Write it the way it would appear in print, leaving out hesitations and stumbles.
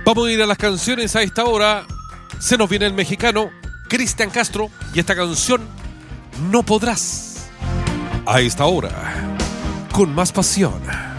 Vamos a ir a las canciones a esta hora. Se nos viene el mexicano Cristian Castro y esta canción No Podrás. A esta hora, con más pasión.